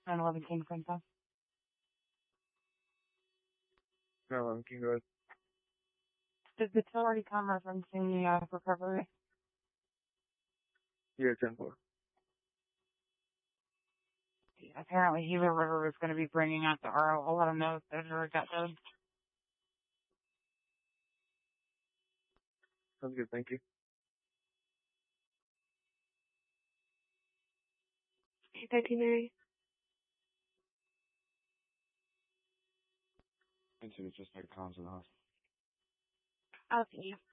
911 King Princess. 911 King, go ahead. Did the till already come referencing the recovery? Yeah, 10-4. Apparently, Gila River was going to be bringing out the RO. I'll let them know if there's a got those. Sounds good, thank you. Itinerary. It's just like cons in the hospital. I'll see you.